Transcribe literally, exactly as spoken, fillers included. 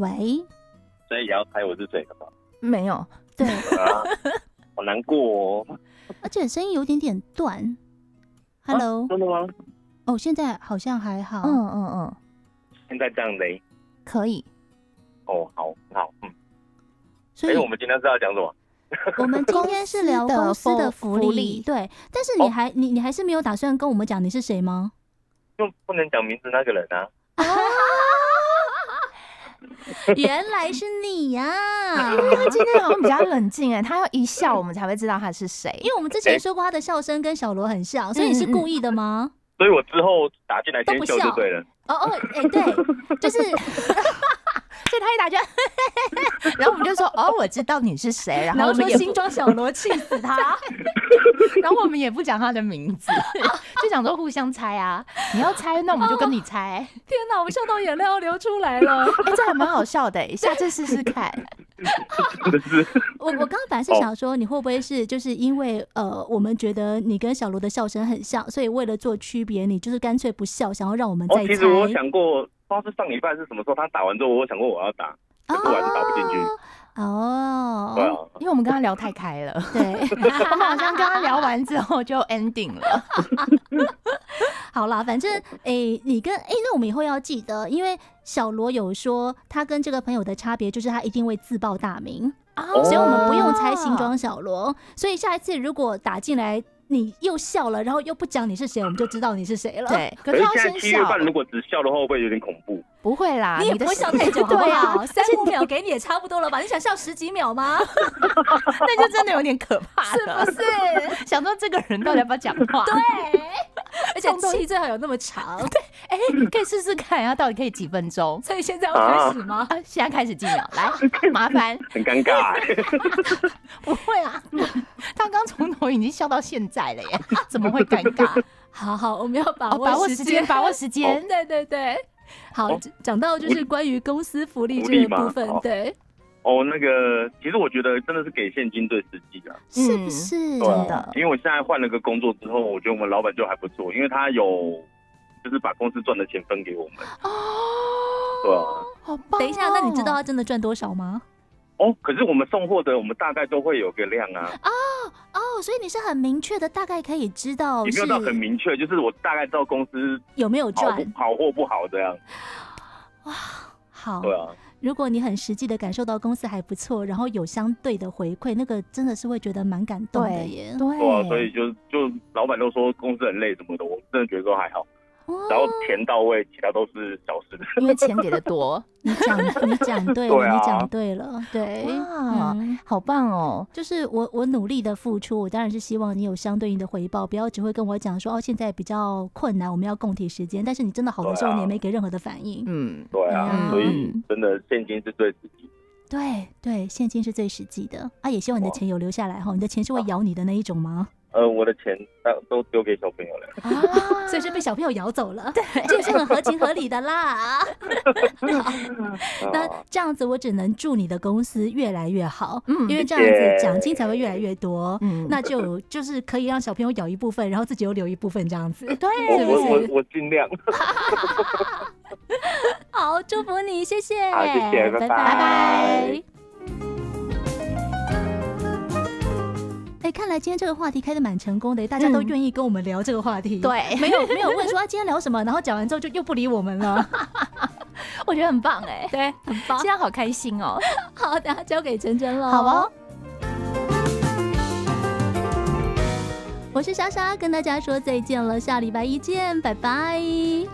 喂， 所以也要猜我是谁的吗？ 没有， 对， 啊，好难过哦。 而且声音有点点断。Hello，、 啊、真的吗？ 哦，现在好像还好。 嗯嗯嗯， 现在这样嘞？ 可以。 哦，好，好，嗯。 所以、 欸、我们今天是要讲什么？ 我们今天是聊公司的福利， 福利对。但是你还、哦、你你还是没有打算跟我们讲你是谁吗？ 就不能讲名字那个人啊。 啊原来是你呀、啊！ 他今天好像比较冷静哎，他要一笑我们才会知道他是谁。 因为我们之前说过他的笑声跟小罗很像，所以你是故意的吗？ 所以我之后打进来先笑就对了。 哦哦，哎、欸、对，就是。 所以他一打就，然后我们就说哦，我知道你是谁，然后我们也新装小罗气死他， 然后我们也不讲他的名字，就想说互相猜啊，你要猜那我们就跟你猜。 哦、天哪，我们笑到眼泪要流出来了， 哎、欸，这还蛮好笑的，下次试试看。 我我刚刚本来是想说，你会不会是就是因为呃，我们觉得你跟小罗的笑声很像，所以为了做区别，你就是干脆不笑，想要让我们再猜。 哦，其实我想过。不知道是上礼拜是什么时候，他打完之后，我想过我要打，可是我还是打不进去。 哦， 对啊， 因为我们跟他聊太开了， 对， 我们好像跟他聊完之后就 ending 了。 好啦，反正诶、欸，你跟诶、欸，那我们以后要记得，因为小罗有说他跟这个朋友的差别就是他一定会自报大名，哦、所以我们不用猜新装小罗。所以下一次如果打进来。你又笑了，然后又不讲你是谁，我们就知道你是谁了。 对， 可是现在七月半如果只笑的话，会不会有点恐怖？ 不会啦， 你也不会笑太久，好不好？三五秒给你也差不多了吧？你想笑十几秒吗？ 那就真的有点可怕了，是不是？ 想说这个人到底要不要讲话？ 对，而且气最好有那么长。 对，哎、欸，可以试试看，他到底可以几分钟？ 所以现在要开始吗？ 啊，现在开始几秒，来，麻烦。 很尴尬、欸。 不会啊，他刚从头已经笑到现在了耶，怎么会尴尬？ 好好，我们要把握把握时间，把握时间。 哦、对对对。好，讲、哦、到就是关于公司福利这个部分，对。 哦，那个，其实我觉得真的是给现金最实际的， 是不是？ 真的。因为我现在换了个工作之后，我觉得我们老板就还不错，因为他有就是把公司赚的钱分给我们。哦。对啊。 好棒、哦！ 等一下，那你知道他真的赚多少吗？ 哦，可是我们送货的，我们大概都会有个量啊。 哦哦，所以你是很明确的，大概可以知道。 也没有到很明确，就是我大概知道公司有没有赚， 好或不好这样。 哇，好。 对啊。 如果你很实际的感受到公司还不错，然后有相对的回馈，那个真的是会觉得蛮感动的耶。 对。 对啊，所以就就老板都说公司很累什么的，我真的觉得都还好。然后钱到位，其他都是小事。 因为钱给的多， 你讲你讲对了，对啊、你讲对了，对， 哇、嗯，好棒哦！ 就是我我努力的付出，我当然是希望你有相对应的回报，不要只会跟我讲说哦，现在比较困难，我们要共体时间。但是你真的好的时候，你也没给任何的反应。 嗯，对啊，嗯、所以真的现金是最实际的。 对对，现金是最实际的啊！也希望你的钱有留下来哈，你的钱是会咬你的那一种吗？ 呃，我的钱都丢给小朋友了， 啊，所以是被小朋友咬走了，对，这也是很合情合理的啦。那这样子，我只能祝你的公司越来越好，嗯，因为这样子奖金才会越来越多，嗯，那就就是可以让小朋友咬一部分，然后自己又留一部分，这样子，对，是不是？ 我我我尽量。 好，祝福你，谢谢， 好，谢谢，拜拜，拜拜。 哎、欸，看来今天这个话题开得蛮成功的，大家都愿意跟我们聊这个话题。 嗯、对， 没有没有问说他今天聊什么，然后讲完之后就又不理我们了。 我觉得很棒哎， 对，很棒， 这样好开心哦。 好，等下交给珍珍了。 好哦。 我是莎莎，跟大家说再见了，下礼拜一见，拜拜。